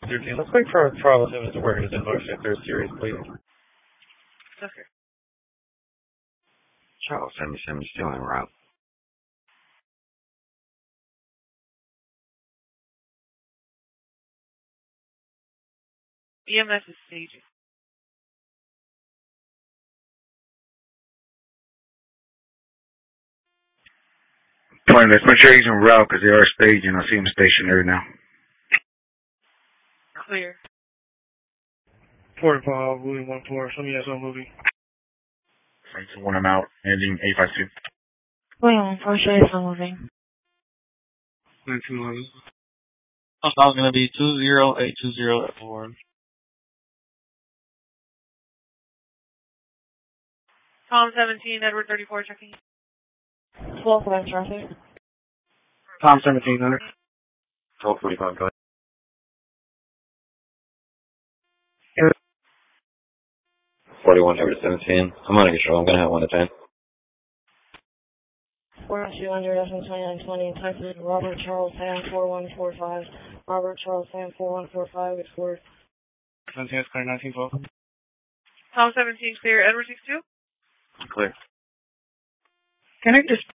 13. Let's wait for Charles Simmons to work his inbox if there's serious bleeding. Okay. Charles Simmons still en route. EMS is staging. Point, let's make sure he's en route because they are staging. I see him stationary now. Clear. 45, moving 14. Some yes, I'm moving. Thanks for one, I'm out. Ending 852. Moving 14, show yes, I'm moving. 1911. That was going to be 20820 at 4. Tom 17, Edward 34, checking. 12 for traffic. Tom 1700. 1245, go ahead. Yep. 41 over to 17. I'm under control. I'm going to have 1 to 10. 4200, FM 2920, Texas, Robert Charles Sam 4145. Robert Charles Sam 4145, it's Ford. 17 is clear, 1912. Tom 17, clear. Edward 62? Clear. Can I just...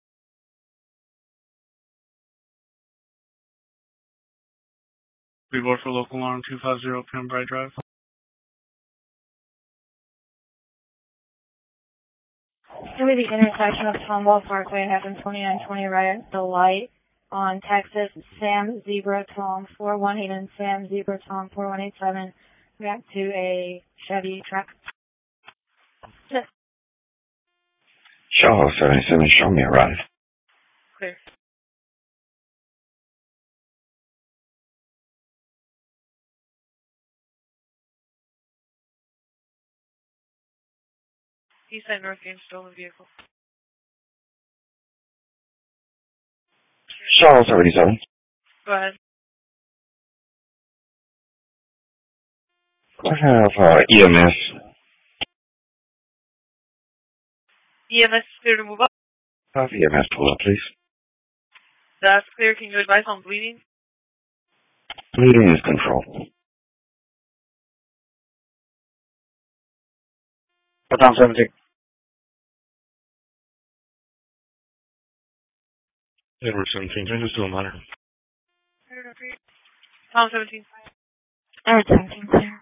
Report for local alarm 250 Pembroke Drive. It'll be the intersection of Tomball Parkway and FM 2920 right at the light on Texas, Sam Zebra Tom 418 and Sam Zebra Tom 4187. React to a Chevy truck. Charles 77, show me a ride. Clear. Eastside North Game stolen vehicle. Charles 77. Go ahead. I have EMS. EMS is clear to move up. Have EMS pull up, please. That's clear. Can you advise on bleeding? Bleeding is controlled. Tom 17. Edward 17, change this to a minor. Tom 17. Edward 17, clear.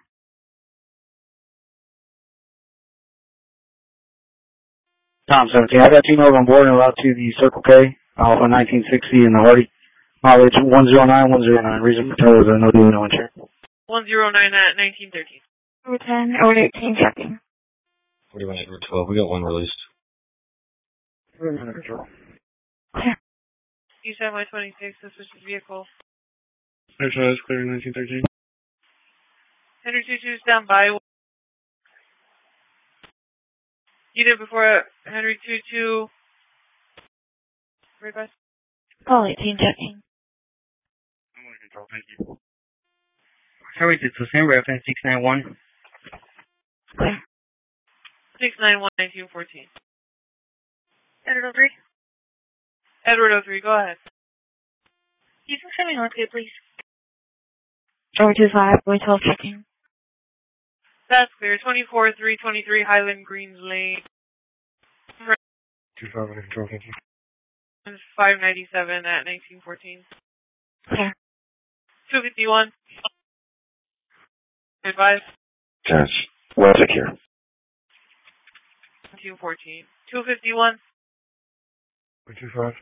Tom 17, I got T-Mobile on board and route to the Circle K, Alpha 1960 in the Hardy. Mileage 109, reason for tow is a no do, no insure. 109 at 1913. Edward 10, Edward 18, checking. 41 Edward 12. We got 1 released. Under control. Clear. Eastside Y26, this is vehicle. Actually, that's clear, 1913. Henry 22 stand by. You did before Henry 22. Request. Call 18, checking. I'm under control, thank you. Sorry, it's the same reference, 691. Clear. 691 1914. Edward 03? Edward 03, go ahead. You can send me North Gate, please. Edward 25, boy 12, checking. That's clear. 24323 Highland Greens Lane. 25 under control, thank you. 597 at 1914. Clear. 251. Advise. That's well secure. 1914. 251. 25.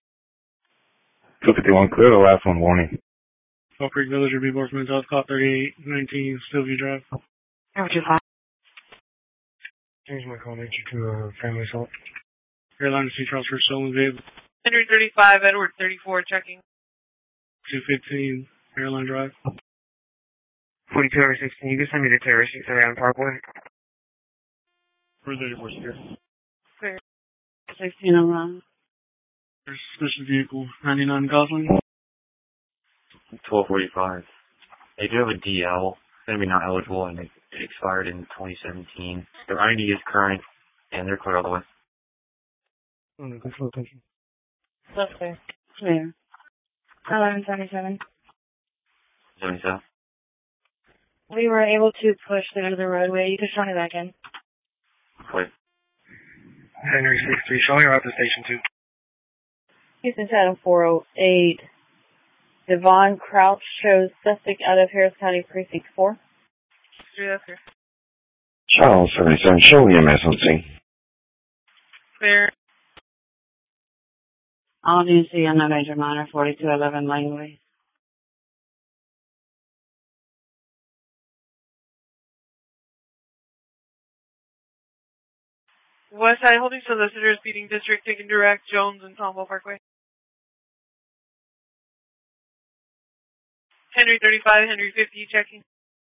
251 clear, the last one warning. Fall Creek Village, report from South Cop 3819 Sylvia Drive. Edward 25. Change my call nature to family assault. Airline to see trials for stolen vehicle. Henry 35, Edward 34, checking. 215 Airline Drive. 42 over 16, you can send me the terrorist around Parkway. 434 here. Clear. 16 around. There's suspicious vehicle, 99 Gosling. 1245. They do have a DL. It's going to be not eligible, and it expired in 2017. Their ID is current, and they're clear all the way. Under control, thank you. That's clear. Clear. 1177. 77. We were able to push through the roadway. You can show me back in. Wait. Henry 6-3, showing her out to station 2. Houston Channel 408. Devon Crouch shows suspect out of Harris County Precinct 4. 3, that's clear. Charles 77, show EMS on scene. Clear. All DC on the major minor 4211 Langley. West Side Holding Solicitors, Beating District, taking direct, Jones and Tomball Parkway. Henry 35, Henry 50, checking.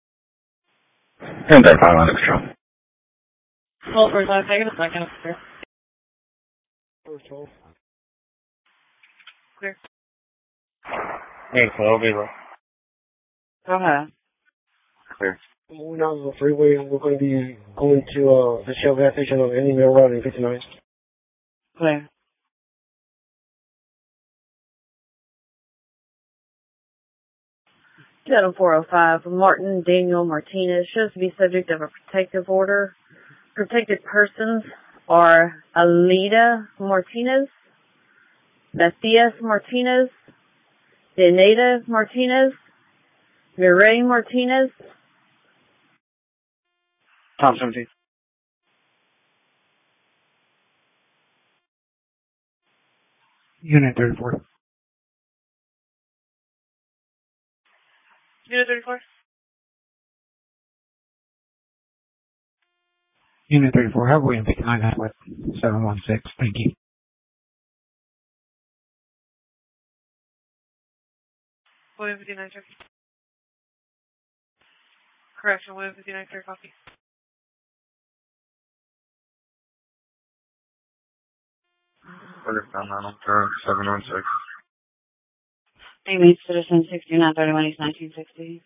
1035 on the control. Hold for a second, a second. Clear. Hey, I'll be right. Go ahead. Clear. Moving out of the freeway, and we're going to be going to the Shell gas station on Indian Mill Road in 59. Clear. Channel 405, Martin Daniel Martinez shows to be subject of a protective order. Protected persons are Alida Martinez, Matthias Martinez, Deneda Martinez, Mireille Martinez. Tom 17. Unit 34. Unit 34. Unit 34, have William 59 that with 716. Thank you. William 59, checking. Correction, William 59, clear copy. Understand that, I'm turn 716. Amy Citizen 6931 East 1960.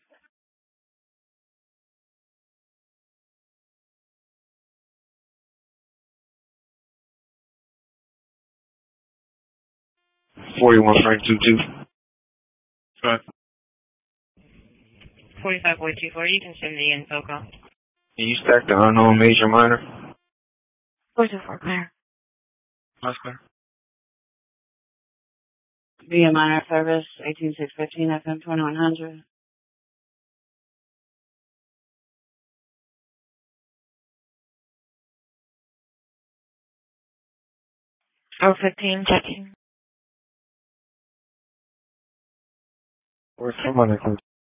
Forty-one Frank 22. Right. 45.24, you can send the info call. Can you stack the unknown major minor? 424, clear. That's clear. Via minor service 18615 FM 2100. Oh, 15, checking. Where's someone that can